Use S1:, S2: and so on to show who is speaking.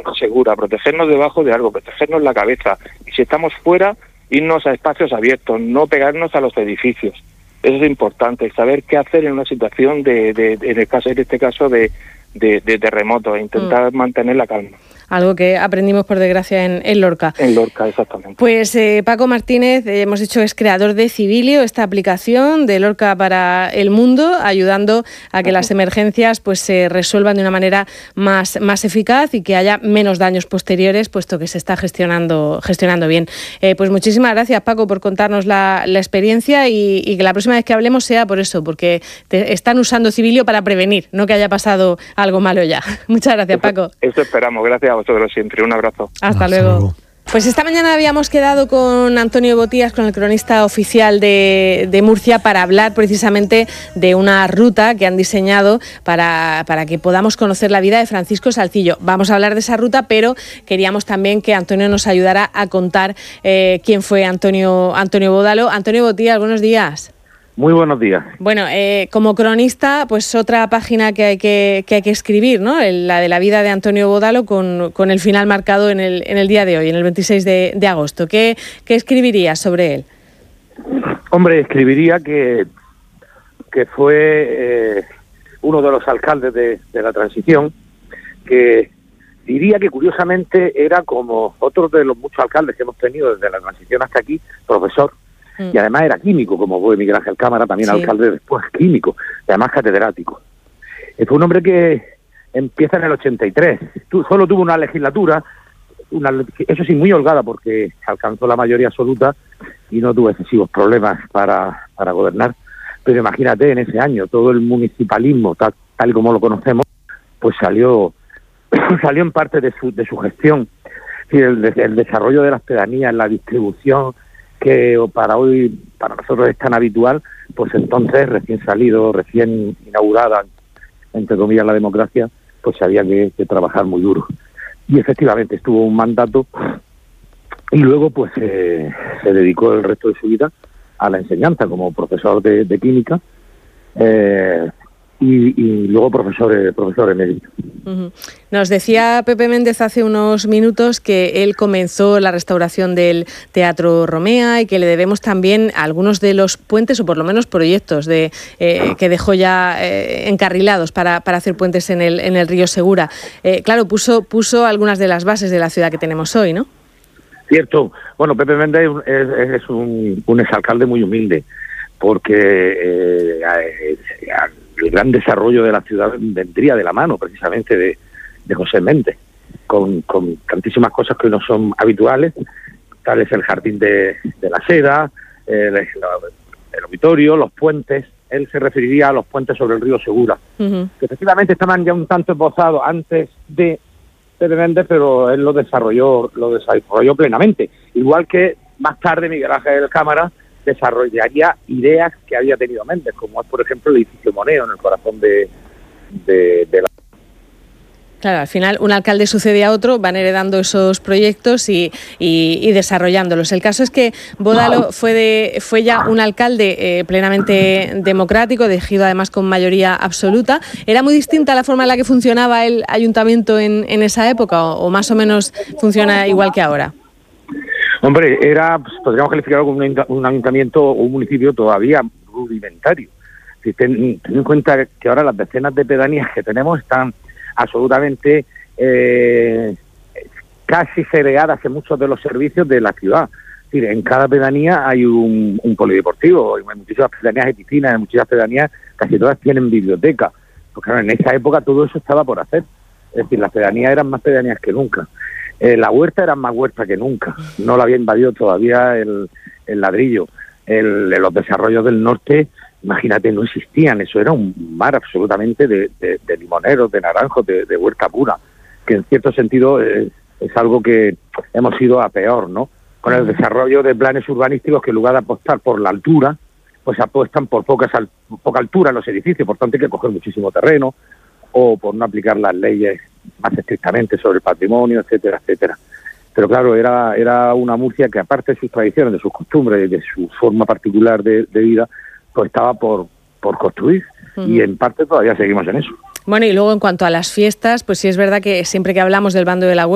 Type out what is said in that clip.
S1: zona segura, protegernos debajo de algo, protegernos la cabeza. Y si estamos fuera, irnos a espacios abiertos, no pegarnos a los edificios. Eso es importante, saber qué hacer en una situación en este caso de terremoto, e intentar mantener la calma.
S2: Algo que aprendimos, por desgracia, en Lorca.
S1: En Lorca, exactamente.
S2: Pues Paco Martínez, hemos dicho, es creador de Civilio, esta aplicación de Lorca para el mundo, ayudando a que las emergencias pues se resuelvan de una manera más eficaz y que haya menos daños posteriores, puesto que se está gestionando bien. Pues muchísimas gracias, Paco, por contarnos la experiencia y que la próxima vez que hablemos sea por eso, porque están usando Civilio para prevenir, no que haya pasado algo malo ya. Muchas gracias, Paco.
S1: Eso esperamos. Gracias a vosotros siempre. Un abrazo.
S2: Hasta luego. Pues esta mañana habíamos quedado con Antonio Botías, con el cronista oficial de Murcia, para hablar precisamente de una ruta que han diseñado para que podamos conocer la vida de Francisco Salcillo. Vamos a hablar de esa ruta, pero queríamos también que Antonio nos ayudara a contar quién fue Antonio Bódalo. Antonio Botías, buenos días.
S3: Muy buenos días.
S2: Bueno, como cronista, pues otra página que hay que escribir, ¿no? La de la vida de Antonio Bódalo con el final marcado en el día de hoy, en el 26 de agosto. ¿Qué escribirías sobre él?
S3: Hombre, escribiría que fue uno de los alcaldes de la transición, que diría que curiosamente era como otros de los muchos alcaldes que hemos tenido desde la transición hasta aquí, profesor. Y además era químico, como fue Miguel Ángel Cámara, también sí. Alcalde después químico, y además catedrático. Fue un hombre que empieza en el 83, solo tuvo una legislatura, eso sí, muy holgada, porque alcanzó la mayoría absoluta y no tuvo excesivos problemas para gobernar. Pero imagínate, en ese año, todo el municipalismo, tal como lo conocemos, pues salió en parte de su gestión. Sí, el desarrollo de las pedanías, la distribución, que para nosotros es tan habitual, pues entonces recién inaugurada, entre comillas, la democracia, pues había que trabajar muy duro. Y efectivamente estuvo un mandato y luego pues se dedicó el resto de su vida a la enseñanza como profesor de química y luego profesor emérito.
S2: Uh-huh. Nos decía Pepe Méndez hace unos minutos que él comenzó la restauración del Teatro Romea y que le debemos también algunos de los puentes, o por lo menos proyectos que dejó ya encarrilados para hacer puentes en el río Segura. Claro, puso algunas de las bases de la ciudad que tenemos hoy, ¿no?
S3: Cierto. Bueno, Pepe Méndez es un exalcalde muy humilde, porque el gran desarrollo de la ciudad vendría de la mano precisamente de José Méndez, con tantísimas cosas que no son habituales, tal es el jardín de la seda, el auditorio, los puentes. Él se referiría a los puentes sobre el río Segura, que efectivamente estaban ya un tanto esbozados antes de Pepe Méndez, pero él lo desarrolló plenamente, igual que más tarde Miguel Ángel Cámara desarrollaría ideas que había tenido Méndez, como es, por ejemplo, el edificio Moneo en el corazón de la...
S2: Claro, al final un alcalde sucede a otro, van heredando esos proyectos y desarrollándolos. El caso es que Bódalo fue ya un alcalde plenamente democrático, elegido además con mayoría absoluta. ¿Era muy distinta la forma en la que funcionaba el ayuntamiento en esa época o más o menos funciona igual que ahora?
S3: Hombre, podríamos calificarlo como un ayuntamiento o un municipio todavía rudimentario. Si ten en cuenta que ahora las decenas de pedanías que tenemos están absolutamente casi segregadas en muchos de los servicios de la ciudad. Es decir, en cada pedanía hay un polideportivo, en muchísimas pedanías hay piscinas, en muchas pedanías casi todas tienen biblioteca. Pues claro, en esa época todo eso estaba por hacer. Es decir, las pedanías eran más pedanías que nunca. La huerta era más huerta que nunca, no la había invadido todavía el ladrillo. Los desarrollos del norte, imagínate, no existían, eso era un mar absolutamente de limoneros, de naranjos, de huerta pura, que en cierto sentido es algo que hemos ido a peor, ¿no? Con el desarrollo de planes urbanísticos que en lugar de apostar por la altura, pues apuestan por poca altura en los edificios, por tanto hay que coger muchísimo terreno, o por no aplicar las leyes más estrictamente sobre el patrimonio, etcétera, etcétera. Pero claro, era una Murcia que, aparte de sus tradiciones, de sus costumbres, de su forma particular de vida, pues estaba por construir. Y en parte todavía seguimos en eso.
S2: Bueno, y luego en cuanto a las fiestas, pues sí es verdad que siempre que hablamos del bando de la